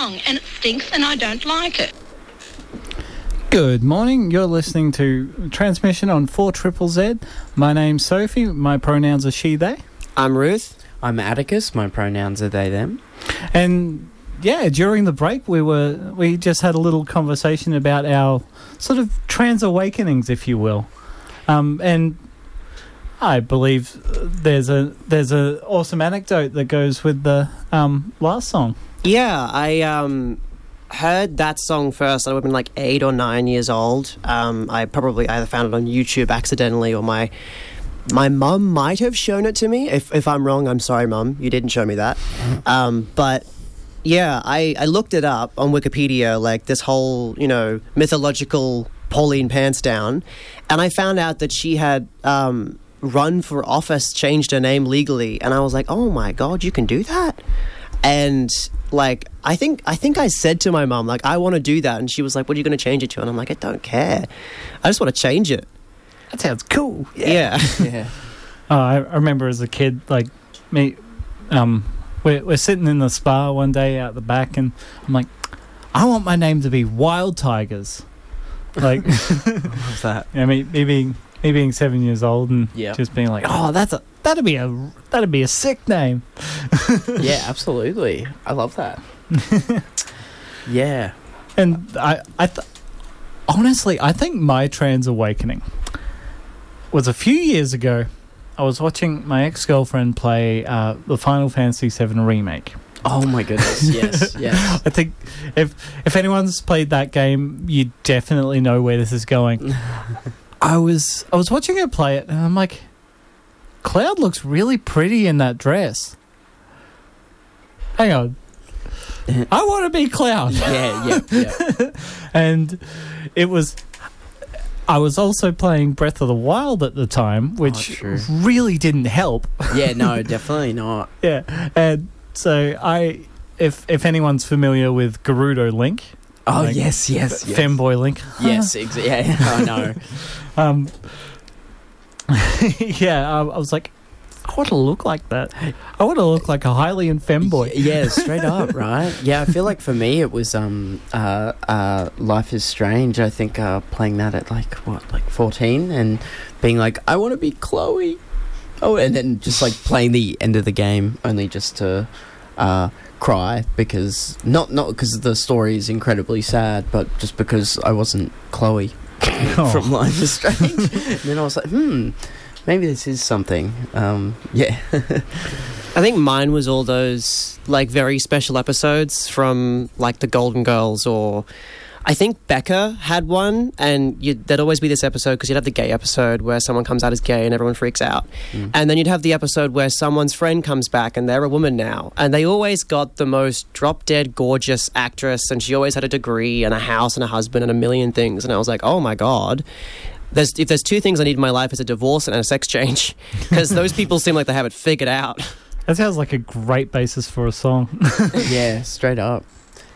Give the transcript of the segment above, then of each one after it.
song and it stinks and I don't like it. Good morning. You're listening to Transmission on 4ZZZ. My name's Sophie. My pronouns are she, they. I'm Ruth. I'm Atticus. My pronouns are they, them. And yeah, during the break we just had a little conversation about our sort of trans awakenings, if you will. And I believe there's a awesome anecdote that goes with the last song. Yeah, I heard that song first. I would have been like 8 or 9 years old. I probably either found it on YouTube accidentally, or my mum might have shown it to me. If I'm wrong, I'm sorry, Mum. You didn't show me that. But yeah, I looked it up on Wikipedia, like this whole, mythological Pauline Pantsdown, and I found out that she had run for office, changed her name legally, and I was like, oh my God, you can do that? And like, I think I said to my mum, like, I want to do that, and she was like, what are you going to change it to? And I'm like, I don't care. I just want to change it. That sounds cool. Yeah. Yeah. I remember as a kid, like me, we're sitting in the spa one day out the back, and I'm like, I want my name to be Wild Tigers. Like, What's that? I mean, me being 7 years old and just being like, oh, that'd be a sick name. Yeah, absolutely. I love that. Yeah. And honestly, I think my trans awakening was a few years ago. I was watching my ex-girlfriend play the Final Fantasy VII Remake. Oh my goodness, yes. I think if anyone's played that game, you definitely know where this is going. I was watching her play it, and I'm like, Cloud looks really pretty in that dress. Hang on. I want to be Cloud. Yeah. And I was also playing Breath of the Wild at the time, which really didn't help. Yeah, no, definitely not. Yeah. And so if anyone's familiar with Gerudo Link. Oh, like, yes. Femboy Link. Yes, exactly. Yeah, I know. I was like, I want to look like that. I want to look like a Hylian femboy. Yeah, straight up, right? Yeah, I feel like for me it was Life is Strange. I think playing that at like 14 and being like, I want to be Chloe. Oh, and then just like playing the end of the game only just to cry because not because the story is incredibly sad, but just because I wasn't Chloe from Life is Strange. And then I was like, maybe this is something. Yeah. I think mine was all those like very special episodes from like the Golden Girls, or I think Becca had one, and there'd always be this episode because you'd have the gay episode where someone comes out as gay and everyone freaks out. And then you'd have the episode where someone's friend comes back and they're a woman now, and they always got the most drop-dead gorgeous actress, and she always had a degree and a house and a husband and a million things, and I was like, oh my God. If there's two things I need in my life, it's a divorce and a sex change, because those people seem like they have it figured out. That sounds like a great basis for a song. Yeah, straight up.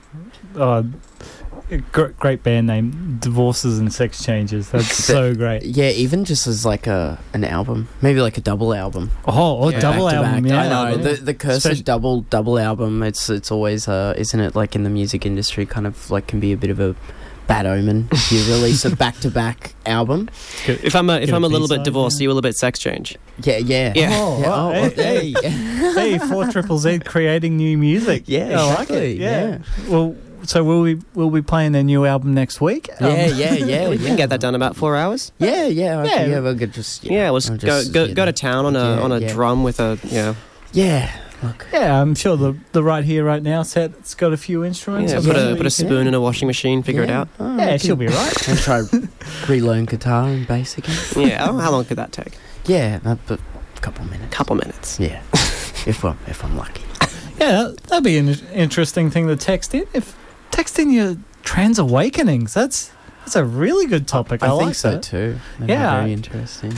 Great band name, Divorces and Sex Changes. That's so great. Yeah, even just as like an album, maybe like a double album. Double album. Yeah, I know the curse of double album. It's always isn't it, like in the music industry, kind of like can be a bit of a bad omen if you release a back-to-back album. If I'm a little bit divorced, you a little bit sex change. Yeah. Hey, 4ZZZ creating new music. Yeah, I exactly. like it. Yeah. Well, so will we playing their new album next week? Yeah. We can get that done in about 4 hours. Yeah. We could just let's go to town on a drum with a Yeah. Look. Yeah, I'm sure the right here, right now set, it's got a few instruments. Yeah, put a spoon in a washing machine, figure it out. Yeah, she'll be right. And try relearn guitar and bass again. Yeah, how long could that take? Yeah, a couple minutes. Yeah, if I'm lucky. Yeah, that'd be an interesting thing to text in. If text in your trans awakenings, that's a really good topic. I like think so that. too. That'd be very interesting.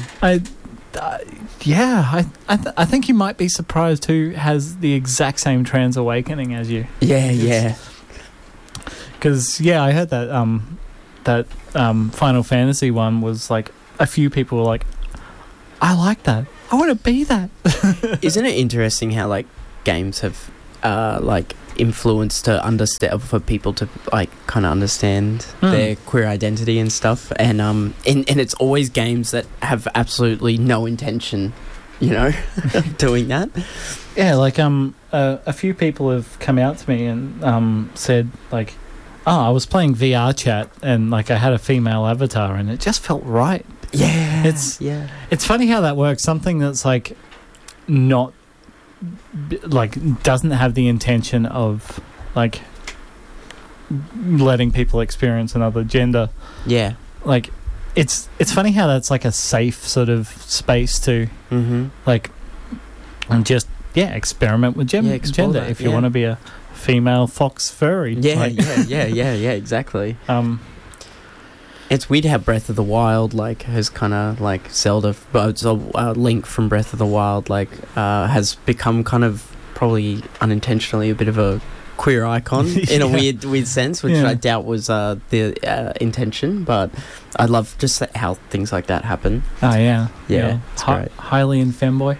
I think you might be surprised who has the exact same trans awakening as you. Yeah. Because I heard that Final Fantasy one was like a few people were like, I like that. I want to be that. Isn't it interesting how like games have like influence to understand, for people to like kind of understand their queer identity and stuff. And and it's always games that have absolutely no intention, you know, of doing that. Yeah, like a few people have come out to me and said like, oh, I was playing VR chat and like I had a female avatar and it just felt right. Yeah, It's funny how that works. Something that's like not like doesn't have the intention of like letting people experience another gender. Yeah. Like it's funny how that's like a safe sort of space to like and just experiment with gender that, if you want to be a female fox furry. Yeah, exactly. It's weird how Breath of the Wild like has kind of like Zelda, but it's a Link from Breath of the Wild like has become kind of probably unintentionally a bit of a queer icon in a weird sense, which I doubt was the intention. But I love just how things like that happen. Oh yeah, it's great. Highly in femboy.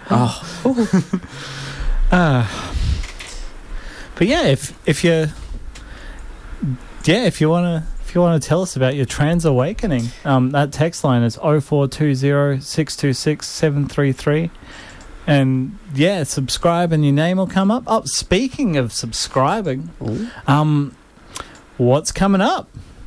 But yeah, if you want to tell us about your trans awakening, that text line is 0420 626 733. And subscribe and your name will come up. Oh, speaking of subscribing, what's coming up?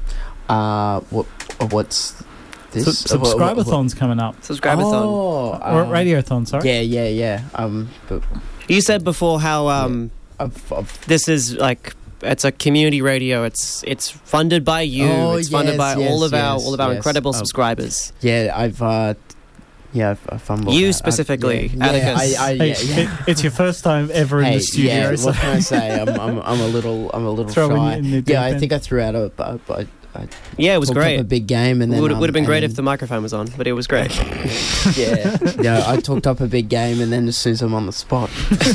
What's this? Subscribathon's coming up. Subscribathon. Or Radiothon, sorry. Yeah. But you said before how this is like it's a community radio. It's funded by you. It's funded by all of our incredible subscribers. Yeah, I've fumbled. You specifically, Atticus. It's your first time ever in the studio. Yeah, what can I say? I'm a little shy. I think I threw out it was great. A big game, and then would have been great if the microphone was on, but it was great. I talked up a big game, and then as soon as I'm on the spot,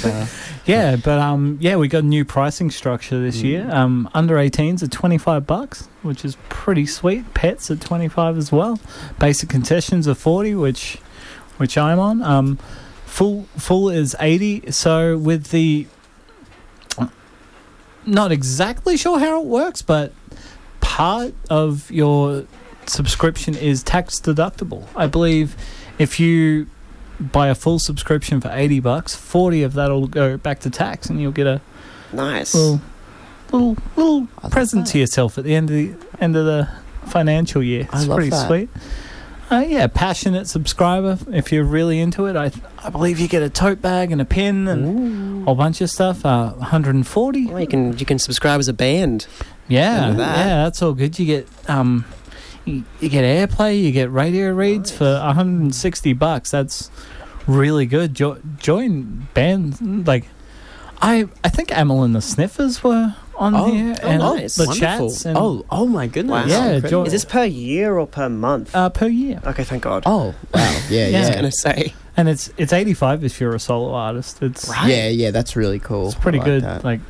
we got a new pricing structure this year. Under 18s at $25, which is pretty sweet. Pets at $25 as well. Basic concessions are $40, which I'm on. Full is $80. So with the not exactly sure how it works, but part of your subscription is tax deductible. I believe if you buy a full subscription for $80, $40 of that will go back to tax, and you'll get a nice little present to yourself at the end of the financial year. It's pretty sweet. Passionate subscriber. If you're really into it, I believe you get a tote bag and a pin and a whole bunch of stuff. $140. Well, you can subscribe as a band. That's all good. You get you get airplay, you get radio reads for $160. That's really good. Join bands like I think Amel and the Sniffers were on here, and nice. the Wonderful. chats. And oh my goodness! Wow. Is this per year or per month? Per year. Okay, thank God. Oh wow! Yeah. I was gonna say. And it's $85 if you're a solo artist. It's right. That's really cool. It's pretty good. That. Like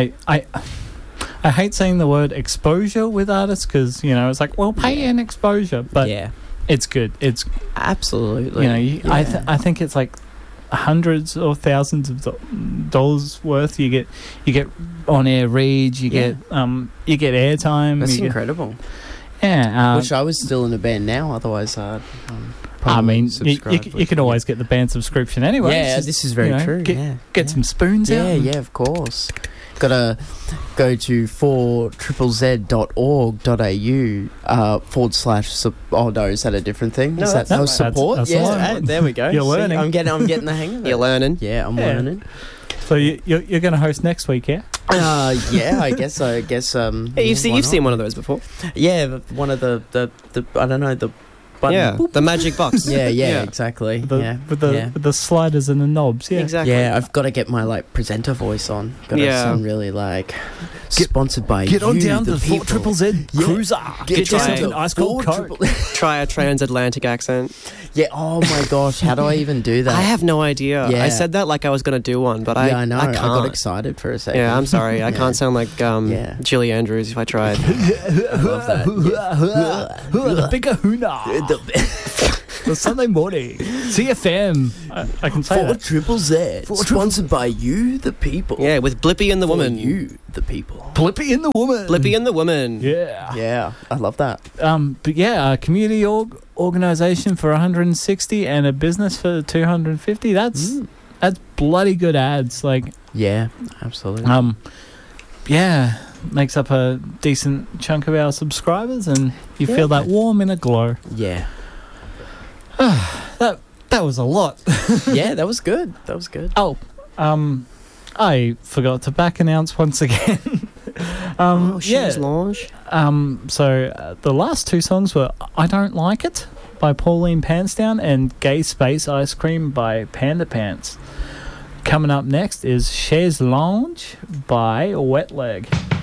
I hate saying the word exposure with artists because it's like, well, pay an exposure, but it's good. It's absolutely. I think it's like hundreds or thousands of dollars worth. You get on air reads. You get airtime. That's incredible. Wish I was still in a band now. Otherwise, I mean, you can always get the band subscription anyway. Yeah, this is very true. Get some spoons out. Yeah, of course. Gotta go to 4ZZZ.org.au / oh no, is that a different thing? No, that support? That's there we go. You're learning. I'm getting the hang of it. You're learning. Yeah, I'm learning. So you're going to host next week, yeah? I guess. You've seen one of those before. Yeah, one of the I don't know, the button. Yeah, the magic box. Yeah, exactly. With the sliders and the knobs. Yeah, exactly. Yeah, I've got to get my presenter voice on. Got to sound really sponsored by. Get on you, down to the 4ZZZ Cruiser. Get yourself an ice cold Coke. Try a transatlantic accent. Yeah. Oh my gosh, how do I even do that? I have no idea. Yeah. I said that like I was going to do one, but I know. I can't. I got excited for a second. Yeah, I'm sorry. I can't sound like Julie Andrews if I tried. I love that. The bigger huna. the Sunday morning. CFM. I can say that. Triple Z. Sponsored by you, the people. Yeah, with Blippi and the Woman. You, the people. Blippi and the Woman. Blippi and the Woman. Yeah. Yeah, I love that. But yeah, a community organisation for 160 and a business for 250. That's bloody good ads. Like, yeah, absolutely. yeah, makes up a decent chunk of our subscribers, and you feel that warm inner glow. Yeah. That was a lot. Yeah, that was good. That was good. Oh, I forgot to back announce once again. Shares launch. So the last two songs were I Don't Like It by Pauline Pansdown and Gay Space Ice Cream by Panda Pants. Coming up next is Chaise Lounge by Wet Leg.